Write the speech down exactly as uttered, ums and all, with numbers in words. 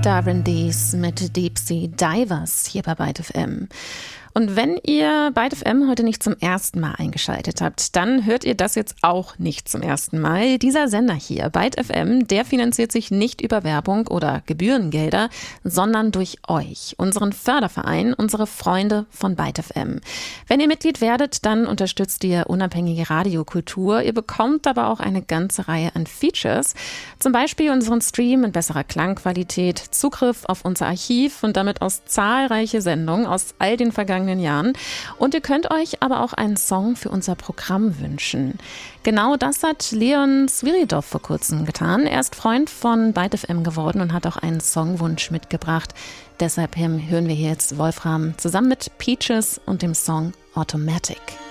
Darren Dees mit Deep Sea Divers hier bei Byte F M. Und wenn ihr Byte F M heute nicht zum ersten Mal eingeschaltet habt, dann hört ihr das jetzt auch nicht zum ersten Mal. Dieser Sender hier, Byte F M, der finanziert sich nicht über Werbung oder Gebührengelder, sondern durch euch, unseren Förderverein, unsere Freunde von Byte F M. Wenn ihr Mitglied werdet, dann unterstützt ihr unabhängige Radiokultur. Ihr bekommt aber auch eine ganze Reihe an Features, zum Beispiel unseren Stream in besserer Klangqualität, Zugriff auf unser Archiv und damit aus zahlreiche Sendungen aus all den vergangenen Jahren. Und ihr könnt euch aber auch einen Song für unser Programm wünschen. Genau das hat Leon Sviridov vor kurzem getan. Er ist Freund von Byte F M geworden und hat auch einen Songwunsch mitgebracht. Deshalb hören wir hier jetzt Wolfram zusammen mit Peaches und dem Song Automatic.